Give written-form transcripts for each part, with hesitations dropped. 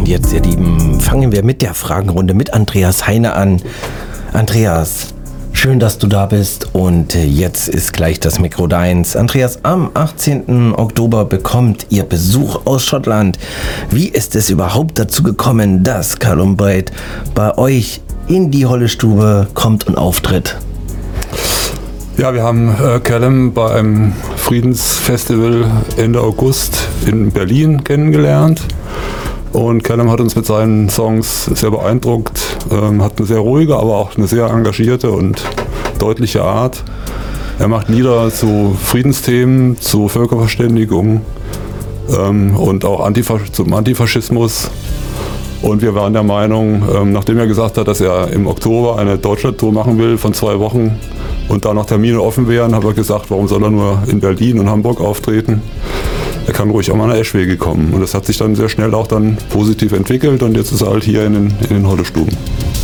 Und jetzt, ihr Lieben, fangen wir mit der Fragenrunde mit Andreas Heine an. Andreas, schön, dass du da bist und jetzt ist gleich das Mikro deins. Andreas, am 18. Oktober bekommt ihr Besuch aus Schottland. Wie ist es überhaupt dazu gekommen, dass Callum Braid bei euch in die Holle-Stube kommt und auftritt? Ja, wir haben Callum bei einem Friedensfestival Ende August in Berlin kennengelernt. Und Callum hat uns mit seinen Songs sehr beeindruckt, hat eine sehr ruhige, aber auch eine sehr engagierte und deutliche Art. Er macht Lieder zu Friedensthemen, zu Völkerverständigung und auch zum Antifaschismus. Und wir waren der Meinung, nachdem er gesagt hat, dass er im Oktober eine Deutschlandtour machen will von 2 Wochen und da noch Termine offen wären, haben wir gesagt, warum soll er nur in Berlin und Hamburg auftreten? Er kann ruhig auch mal nach Eschwege kommen. Und das hat sich dann sehr schnell auch dann positiv entwickelt und jetzt ist er halt hier in den Holle-Stuben.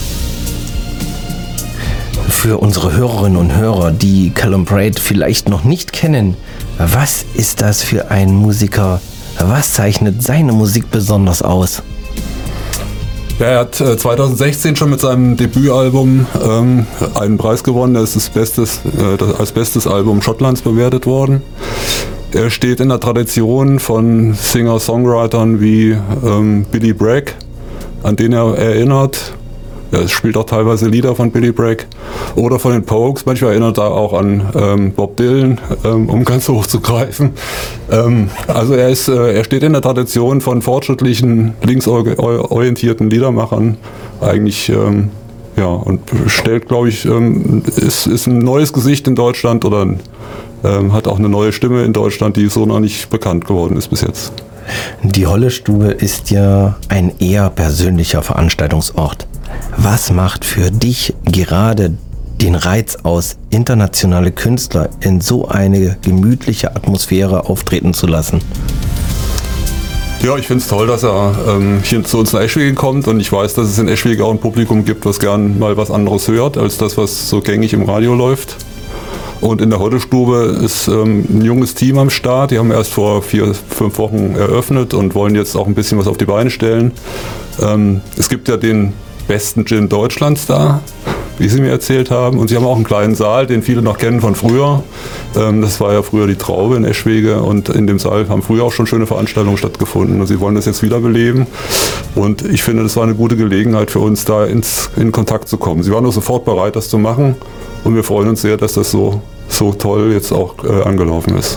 Für unsere Hörerinnen und Hörer, die Callum Braid vielleicht noch nicht kennen, was ist das für ein Musiker? Was zeichnet seine Musik besonders aus? Ja, er hat 2016 schon mit seinem Debütalbum einen Preis gewonnen. Das ist als bestes Album Schottlands bewertet worden. Er steht in der Tradition von Singer-Songwritern wie Billy Bragg, an den er erinnert. Er spielt auch teilweise Lieder von Billy Bragg oder von den Pogues. Manchmal erinnert er auch an Bob Dylan, um ganz hoch zu greifen. Also er steht in der Tradition von fortschrittlichen, linksorientierten Liedermachern eigentlich. Und stellt, glaube ich, ist ein neues Gesicht in Deutschland oder hat auch eine neue Stimme in Deutschland, die so noch nicht bekannt geworden ist bis jetzt. Die Holle-Stube ist ja ein eher persönlicher Veranstaltungsort. Was macht für dich gerade den Reiz aus, internationale Künstler in so eine gemütliche Atmosphäre auftreten zu lassen? Ja, ich finde es toll, dass er hier zu uns nach Eschwege kommt und ich weiß, dass es in Eschwege auch ein Publikum gibt, was gern mal was anderes hört, als das, was so gängig im Radio läuft. Und in der Holle-Stube ist ein junges Team am Start. Die haben erst vor 4-5 Wochen eröffnet und wollen jetzt auch ein bisschen was auf die Beine stellen. Es gibt ja den besten Gin Deutschlands da, wie sie mir erzählt haben. Und sie haben auch einen kleinen Saal, den viele noch kennen von früher. Das war ja früher die Traube in Eschwege und in dem Saal haben früher auch schon schöne Veranstaltungen stattgefunden. Und sie wollen das jetzt wiederbeleben. Und ich finde, das war eine gute Gelegenheit für uns, da in Kontakt zu kommen. Sie waren auch sofort bereit, das zu machen. Und wir freuen uns sehr, dass das so toll jetzt auch angelaufen ist.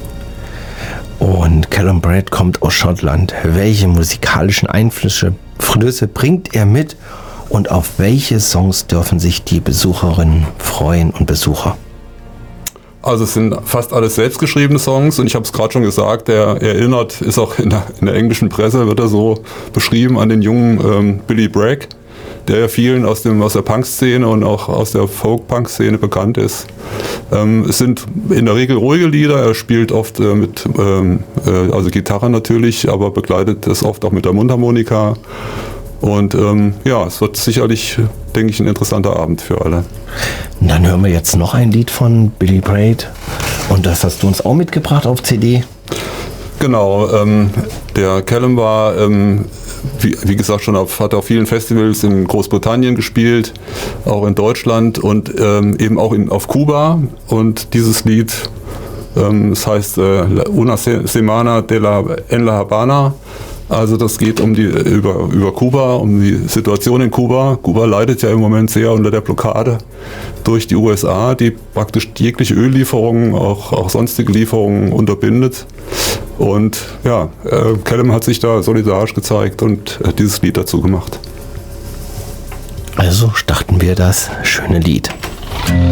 Und Callum Braid kommt aus Schottland. Welche musikalischen Einflüsse bringt er mit und auf welche Songs dürfen sich die Besucherinnen freuen und Besucher? Also es sind fast alles selbstgeschriebene Songs und ich habe es gerade schon gesagt, er erinnert, ist auch in der englischen Presse, wird er so beschrieben an den jungen Billy Bragg, der ja vielen aus der Punk-Szene und auch aus der Folk-Punk-Szene bekannt ist. Es sind in der Regel ruhige Lieder, er spielt oft also Gitarre natürlich, aber begleitet das oft auch mit der Mundharmonika. Und es wird sicherlich, denke ich, ein interessanter Abend für alle. Und dann hören wir jetzt noch ein Lied von Billy Braid und das hast du uns auch mitgebracht auf CD. Genau, der Callum war, wie gesagt, hat auf vielen Festivals in Großbritannien gespielt, auch in Deutschland und eben auch auf Kuba. Und dieses Lied, das heißt Una Semana en la Habana. Also das geht über Kuba, um die Situation in Kuba. Kuba leidet ja im Moment sehr unter der Blockade durch die USA, die praktisch jegliche Öllieferungen, auch sonstige Lieferungen unterbindet. Und ja, Callum hat sich da solidarisch gezeigt und dieses Lied dazu gemacht. Also starten wir das schöne Lied.